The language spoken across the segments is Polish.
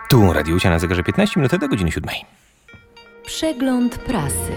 Tu Radio Łysia na zegarze 15 minut do godziny 7. Przegląd prasy.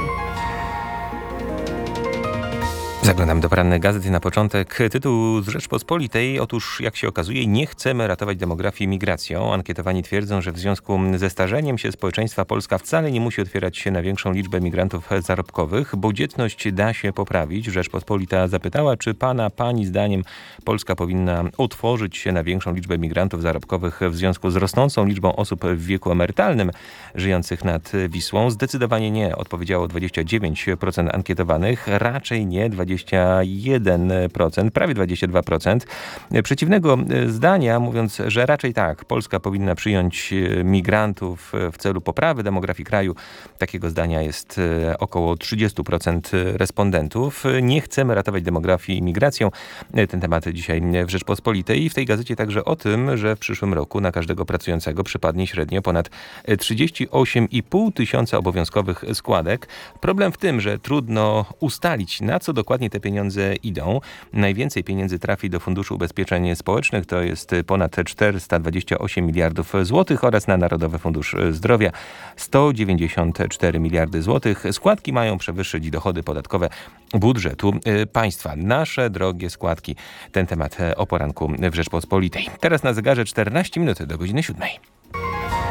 Zaglądam do porannej gazety na początek. Tytuł z Rzeczpospolitej. Otóż, jak się okazuje, nie chcemy ratować demografii migracją. Ankietowani twierdzą, że w związku ze starzeniem się społeczeństwa Polska wcale nie musi otwierać się na większą liczbę migrantów zarobkowych, bo dzietność da się poprawić. Rzeczpospolita zapytała, czy pani zdaniem Polska powinna otworzyć się na większą liczbę migrantów zarobkowych w związku z rosnącą liczbą osób w wieku emerytalnym żyjących nad Wisłą. Zdecydowanie nie, odpowiedziało 29% ankietowanych, raczej nie 21%, prawie 22%. Przeciwnego zdania, mówiąc, że raczej tak, Polska powinna przyjąć migrantów w celu poprawy demografii kraju. Takiego zdania jest około 30% respondentów. Nie chcemy ratować demografii migracją. Ten temat dzisiaj w Rzeczpospolitej i w tej gazecie także o tym, że w przyszłym roku na każdego pracującego przypadnie średnio ponad 38,5 tysiąca obowiązkowych składek. Problem w tym, że trudno ustalić, na co dokładnie te pieniądze idą. Najwięcej pieniędzy trafi do Funduszu Ubezpieczeń Społecznych, to jest ponad 428 miliardów złotych oraz na Narodowy Fundusz Zdrowia 194 miliardy złotych. Składki mają przewyższyć dochody podatkowe budżetu państwa. Nasze drogie składki. Ten temat o poranku w Rzeczpospolitej. Teraz na zegarze 14 minut do godziny 7.